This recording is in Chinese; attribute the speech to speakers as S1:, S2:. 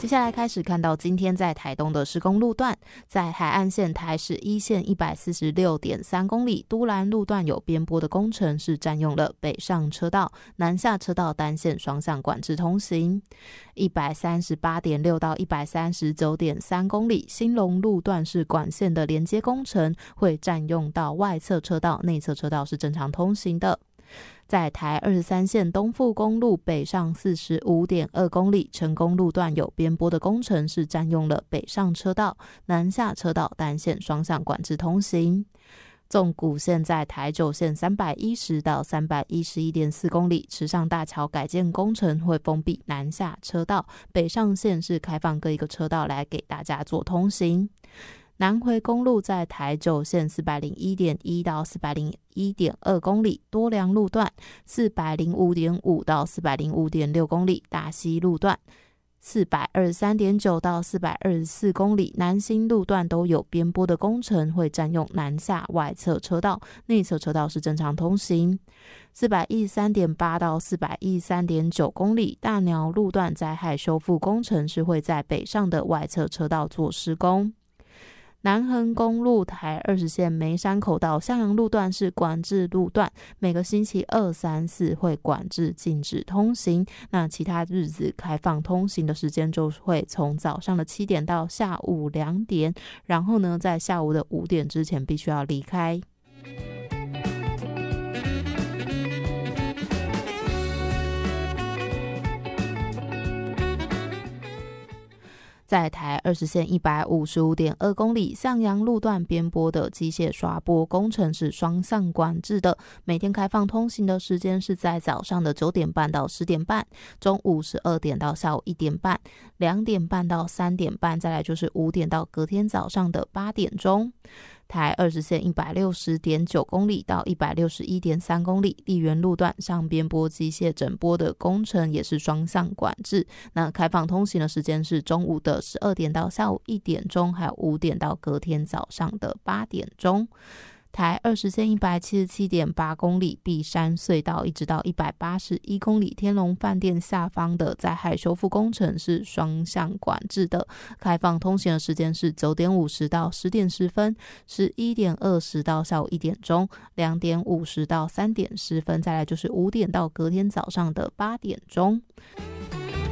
S1: 接下来开始看到今天在台东的施工路段，在海岸线台十一线 146.3 公里，都兰路段有边坡的工程，是占用了北上车道、南下车道单线双向管制通行。138.6 到 139.3 公里，兴隆路段是管线的连接工程，会占用到外侧车道，内侧车道是正常通行的。在台23线东富公路北上 45.2 公里，成功路段有边坡的工程，是占用了北上车道、南下车道单线双向管制通行。纵谷线在台9线310到 311.4 公里，池上大桥改建工程会封闭南下车道，北上线是开放各一个车道来给大家做通行。南回公路在台9线 401.1 到 401.2 公里，多良路段 405.5 到 405.6 公里，大溪路段 423.9 到 424 公里，南新路段都有边坡的工程，会占用南下外侧车道，内侧车道是正常通行。413.8 到 413.9 公里，大鸟路段灾害修复工程是会在北上的外侧车道做施工。南横公路台20线梅山口到向阳路段是管制路段，每个星期2、3、4会管制禁止通行，那其他日子开放通行的时间就会从早上的7点到下午2点，然后呢在下午的5点之前必须要离开。在台20线 155.2 公里，向阳路段边坡的机械刷坡工程是双向管制的，每天开放通行的时间是在早上的9点半到10点半，中午12点到下午1点半，2点半到3点半，再来就是5点到隔天早上的8点钟。台20线 160.9 公里到 161.3 公里，丽园路段上边坡机械整坡的工程也是双向管制，那开放通行的时间是中午的12点到下午1点钟，还有5点到隔天早上的8点钟。台20线 177.8 公里，碧山隧道一直到181公里，天龙饭店下方的灾害修复工程是双向管制的，开放通行的时间是9点50到10点10分，11点20到下午1点钟，2点50到3点10分，再来就是5点到隔天早上的8点钟。